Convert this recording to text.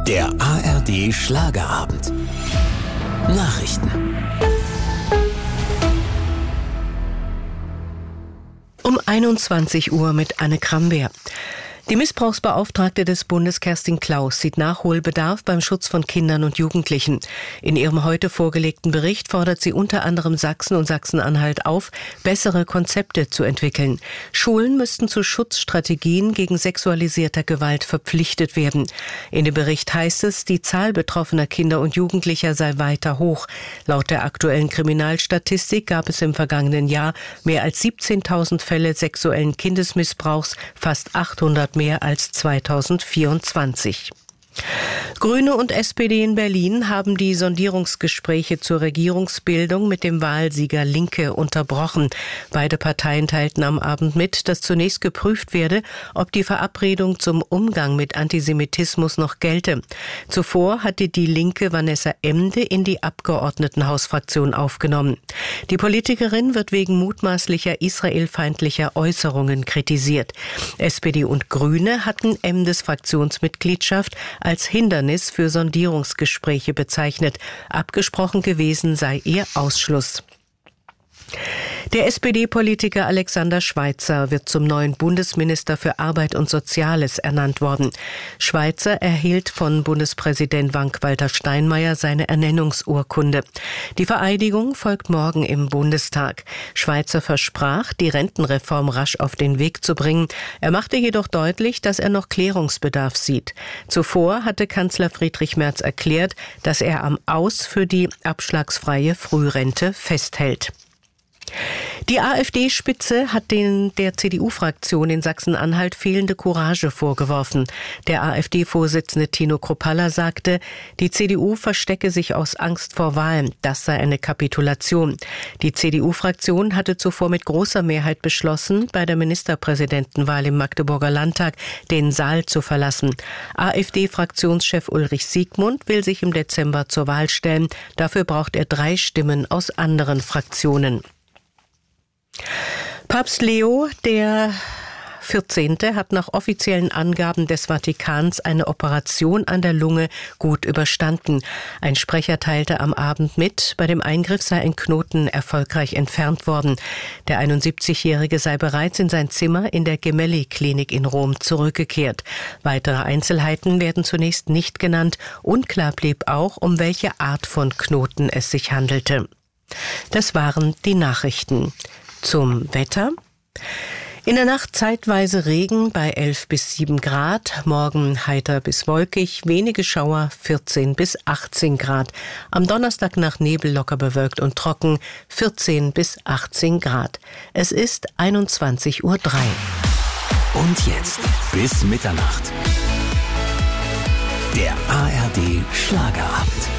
Der ARD Schlagerabend. Nachrichten. Um 21 Uhr mit Anne Krambeer. Die Missbrauchsbeauftragte des Bundes Kerstin Klaus sieht Nachholbedarf beim Schutz von Kindern und Jugendlichen. In ihrem heute vorgelegten Bericht fordert sie unter anderem Sachsen und Sachsen-Anhalt auf, bessere Konzepte zu entwickeln. Schulen müssten zu Schutzstrategien gegen sexualisierter Gewalt verpflichtet werden. In dem Bericht heißt es, die Zahl betroffener Kinder und Jugendlicher sei weiter hoch. Laut der aktuellen Kriminalstatistik gab es im vergangenen Jahr mehr als 17.000 Fälle sexuellen Kindesmissbrauchs, fast 800 mehr als 2024. Grüne und SPD in Berlin haben die Sondierungsgespräche zur Regierungsbildung mit dem Wahlsieger Linke unterbrochen. Beide Parteien teilten am Abend mit, dass zunächst geprüft werde, ob die Verabredung zum Umgang mit Antisemitismus noch gelte. Zuvor hatte die Linke Vanessa Emde in die Abgeordnetenhausfraktion aufgenommen. Die Politikerin wird wegen mutmaßlicher israelfeindlicher Äußerungen kritisiert. SPD und Grüne hatten Emdes Fraktionsmitgliedschaft als Hindernis für Sondierungsgespräche bezeichnet. Abgesprochen gewesen sei ihr Ausschluss. Der SPD-Politiker Alexander Schweitzer wird zum neuen Bundesminister für Arbeit und Soziales ernannt worden. Schweitzer erhielt von Bundespräsident Frank-Walter Steinmeier seine Ernennungsurkunde. Die Vereidigung folgt morgen im Bundestag. Schweitzer versprach, die Rentenreform rasch auf den Weg zu bringen. Er machte jedoch deutlich, dass er noch Klärungsbedarf sieht. Zuvor hatte Kanzler Friedrich Merz erklärt, dass er am Aus für die abschlagsfreie Frührente festhält. Die AfD-Spitze hat der CDU-Fraktion in Sachsen-Anhalt fehlende Courage vorgeworfen. Der AfD-Vorsitzende Tino Kruppalla sagte, die CDU verstecke sich aus Angst vor Wahlen. Das sei eine Kapitulation. Die CDU-Fraktion hatte zuvor mit großer Mehrheit beschlossen, bei der Ministerpräsidentenwahl im Magdeburger Landtag den Saal zu verlassen. AfD-Fraktionschef Ulrich Siegmund will sich im Dezember zur Wahl stellen. Dafür braucht er 3 Stimmen aus anderen Fraktionen. Papst Leo der 14. hat nach offiziellen Angaben des Vatikans eine Operation an der Lunge gut überstanden. Ein Sprecher teilte am Abend mit, bei dem Eingriff sei ein Knoten erfolgreich entfernt worden. Der 71-Jährige sei bereits in sein Zimmer in der Gemelli-Klinik in Rom zurückgekehrt. Weitere Einzelheiten werden zunächst nicht genannt. Unklar blieb auch, um welche Art von Knoten es sich handelte. Das waren die Nachrichten. Zum Wetter. In der Nacht zeitweise Regen bei 11 bis 7 Grad, morgen heiter bis wolkig, wenige Schauer 14 bis 18 Grad. Am Donnerstag nach Nebel locker bewölkt und trocken 14 bis 18 Grad. Es ist 21:03 Uhr. Und jetzt bis Mitternacht. Der ARD Schlagerabend.